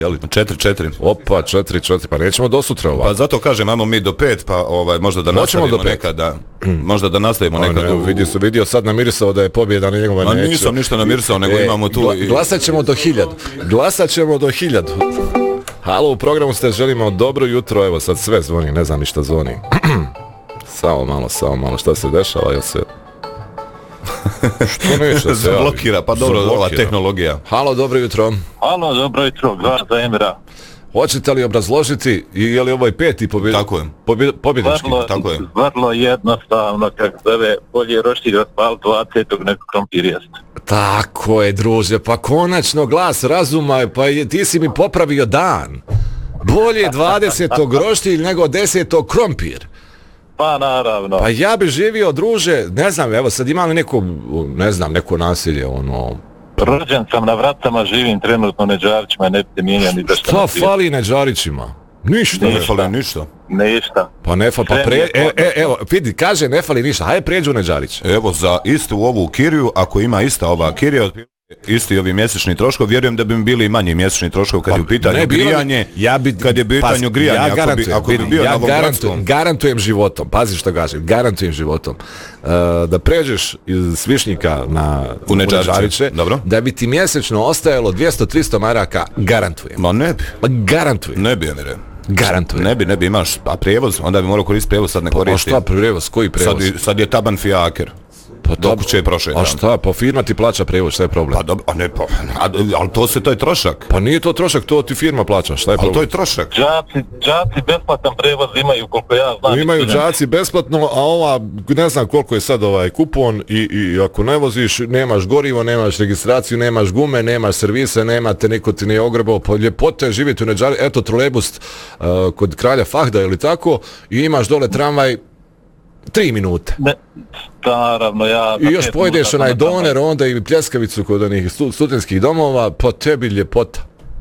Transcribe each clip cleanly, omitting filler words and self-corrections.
4-4. Opa, 4-4, pa nećemo do sutra Pa zato kažem, imamo mi do 5, pa možda da nastavimo nekada. Možda da nastavimo nekada. Vidio sad namirisao da je pobjeda na njegova neće. Nisam ništa namirisao, nego imamo tu... Glasat ćemo do 1000. Halo, u programu ste, želimo dobro jutro, evo sad sve zvoni, ne znam ni šta zvoni. Samo malo, šta se dešava, jel se... Što neće se blokira, pa dobro, ova tehnologija. Halo, dobro jutro. Halo, dobro jutro, glas za Emira. Hoćete li obrazložiti, je li ovo je 5. pobjednički? Tako je. Vrlo jednostavno, kako zove, bolje roštilj raspal 20. nego krompir jest. Tako je, druže, pa konačno glas razuma, pa ti si mi popravio dan. Bolje 20. roštilj nego 10. krompir. Pa naravno. Pa ja bi živio, druže, ne znam, evo sad imam li neko nasilje, Rođen sam na Vratama, živim trenutno u Neđarićima, ne bi mijenjao ni da šta fali Neđarićima? Ništa. Ne fali ništa. Ništa. Pa ne fali, evo, vidi, kaže ne fali ništa, hajde pređu u Neđarić. Evo, za istu ovu kiriju, ako ima ista ova kirija, isti ovi mjesečni troškovi, vjerujem da bi mi bili i manji mjesečni troškovi kad je u pitanju grijanje, kad je u pitanju grijanje, ako bi bio na Novogradskom. Garantujem životom, pazi što kažem, garantujem životom, da pređeš iz Svišnjika u Neđariće, da bi ti mjesečno ostajalo 200-300 maraka, garantujem. Ma ne bi. Garantujem. Ne bi, Emire. Garantujem. Ne bi, imaš, a prijevoz, onda bi morao koristiti prijevoz, sad ne koristi. Pa šta prijevoz, koji prijevoz? Sad je taban fijaker. Do kuće je prošao. A šta, pa firma ti plaća prijevoz, šta je problem? Pa dobro, ali to je trošak. Pa nije to trošak, to ti firma plaća, šta je problem? Ali to je trošak. Đaci besplatan prijevoz imaju, koliko ja znam. Imaju đaci besplatno, a ova, ne znam koliko je sad kupon i ako ne voziš, nemaš gorivo, nemaš registraciju, nemaš gume, nemaš servise, nemate, niko ti nije ogrebao, pa ljepote je živjeti u Neđari, eto trolejbus kod Kralja Fahda ili tako, i imaš dole tramvaj 3 minute. Naravno, i još pojedeš onaj doner, onda i pljeskavicu kod onih studentskih domova, po tebi ljepota.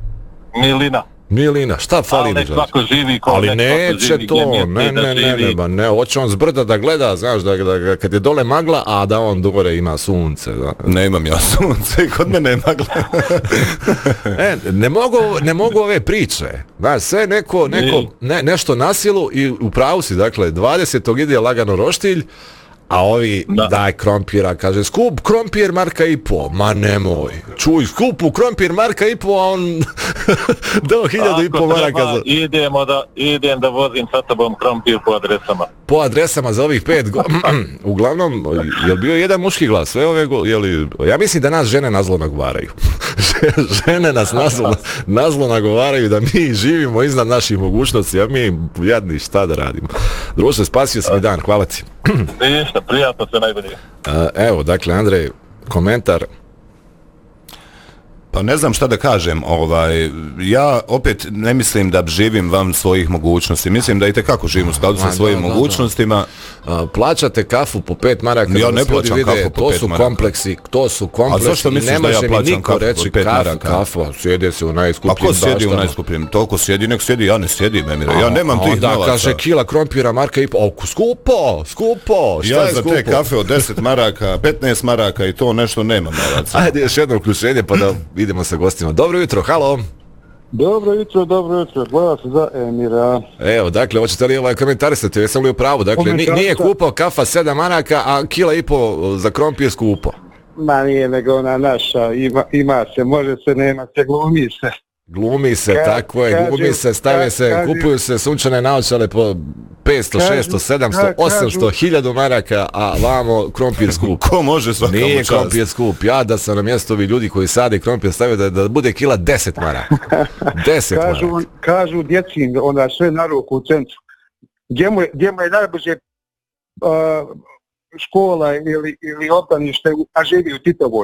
Milina, šta fali? Ali neće to, ne, hoće on s brda da gleda, znaš, da kad je dole magla, a da on gore ima sunce. Ne imam ja sunce, kod mene je magla. Ne mogu ove priče, znaš, sve nešto na silu i u pravu si, dakle, 20. ide lagano roštilj, a ovi daj krompira, kaže skup krompir marka i po, ma nemoj, čuj, skupu krompir marka i po, a on dao 1500 maraka. Idem da vozim sa tobom krompir po adresama. Po adresama za ovih 5 uglavnom, je li bio jedan muški glas? Sve ove ja mislim da nas žene nazlo nagovaraju. Žene nas nazlo nagovaraju da mi živimo iznad naših mogućnosti, a mi jadni šta da radimo. Druže, spasio si mi dan, hvala ti. Ništa, prijatno, sve najbolje. Evo, dakle, Andrej, komentar. Pa ne znam šta da kažem, ja opet ne mislim da živim van svojih mogućnosti, mislim da itekako živim u skladu sa svojim mogućnostima. Plaćate kafu po 5 maraka, ja ne plaćam kafu po 5 maraka. To su kompleksi, a zašto misliš da ja plaćam kafu po 5 maraka? Kafu, sjede se u najskupljem. A ko sjedi u najskupljem? Toliko sjedi, nek sjedi, ja ne sjedim, Emire, ja nemam tih novaca. Da, kaže kila krompira marka i po, skupo, šta je skupo? Ja za te kafe od 10 maraka, 15 maraka i to nešto nemam novaca. Ajde, još jedno uključenje pa da idemo sa gostima. Dobro jutro, halo. Dobro jutro, gledam se za Emira. Evo, dakle, hoćete li komentarisati, jesam li u pravu? Dakle, nije kupao kafa 7 maraka, a kila i po za krompir skupo. Ma nije, nego ona naša, ima se, može se, nema se, glumi se. Glumi se, tako je, glumi se, stave se, kupuju se sunčane naočale po 500, 600, 700, 800, 1000 maraka, a vamo krompir skup. Ko može svaka čast? Nije krompir skup, ja da sam na mjestu ovi ljudi koji sade krompir stavio da bude kila 10 maraka. 10 maraka. Kažu djeci, onda sve na ruku u centru. Gdje mu je najbliže škola ili obdanište, a živi u Titovoj.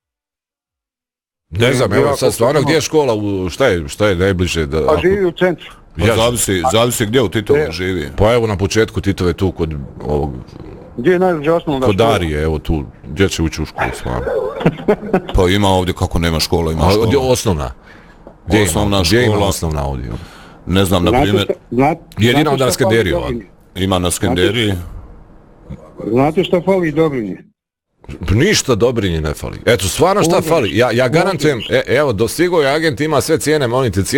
Ne znam, evo sad stvarno gdje je škola, šta je najbliže? A živi u centru. Zavisi gdje u Titove živi. Pa evo na početku Titove tu kod ovog... Gdje je najbliže osnovna škola? Kod Darije, evo tu, gdje će ući u školu stvarno. Pa ima ovdje, kako nema škola, ima škola. Gdje je osnovna? Gdje ima osnovna ovdje? Ne znam, na primjer... Jedina onda na Skenderiji ova. Ima na Skenderiji. Znate šta fali Dobrinji? Ništa Dobrinji ne fali. Eto, stvarno šta fali. Ja garantujem, evo, dostigao je agent, ima sve cijene, molim te, cijene